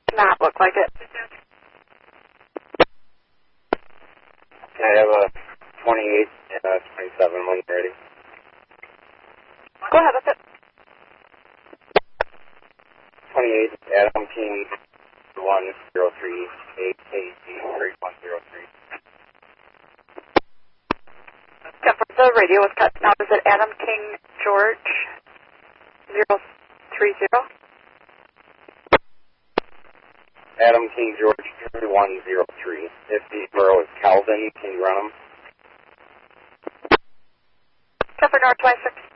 Not look like it. I have a 28 and a 27 when you're ready. Go ahead with it. 28, Adam King 103, AKG 3103. Yeah, the radio was cut. Now is it Adam King George 030? Adam King George 3103. If the borough is Calvin, can you run them? Clifford North 26.